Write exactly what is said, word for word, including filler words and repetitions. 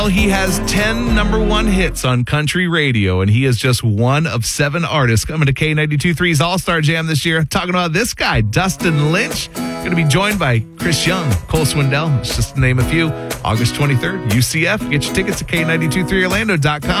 He has ten number one hits on country radio, and he is just one of seven artists coming to K ninety-two point three's All-Star Jam this year. Talking about this guy, Dustin Lynch. Going to be joined by Chris Young, Cole Swindell, just to name a few. August twenty-third, U C F. Get your tickets at K ninety-two point three Orlando dot com.